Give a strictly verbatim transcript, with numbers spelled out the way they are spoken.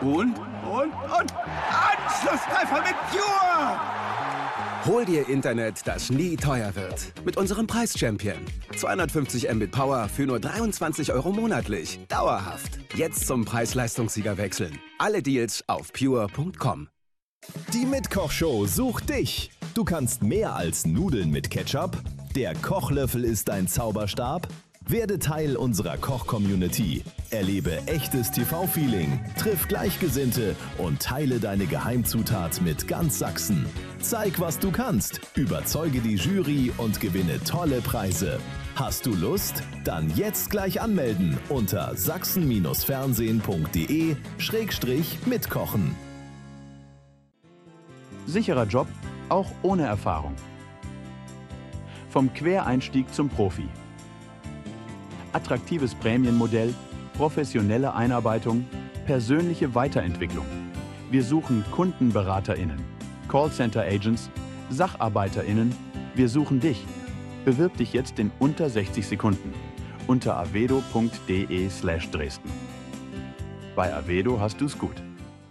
Und, und, und Anschlusstreffer mit Pure! Hol dir Internet, das nie teuer wird. Mit unserem Preis-Champion. zweihundertfünfzig Mbit Power für nur dreiundzwanzig Euro monatlich. Dauerhaft. Jetzt zum Preis-Leistungssieger wechseln. Alle Deals auf pure punkt com. Die Mitkochshow sucht dich. Du kannst mehr als Nudeln mit Ketchup. Der Kochlöffel ist dein Zauberstab. Werde Teil unserer Koch-Community. Erlebe echtes T V-Feeling, triff Gleichgesinnte und teile deine Geheimzutat mit ganz Sachsen. Zeig, was du kannst, überzeuge die Jury und gewinne tolle Preise. Hast du Lust? Dann jetzt gleich anmelden unter sachsen fernsehen punkt de schrägstrich mitkochen. Sicherer Job, auch ohne Erfahrung. Vom Quereinstieg zum Profi. Attraktives Prämienmodell, professionelle Einarbeitung, persönliche Weiterentwicklung. Wir suchen KundenberaterInnen, Callcenter-Agents, SacharbeiterInnen. Wir suchen dich. Bewirb dich jetzt in unter sechzig Sekunden unter avedo punkt de slash Dresden. Bei Avedo hast du's gut.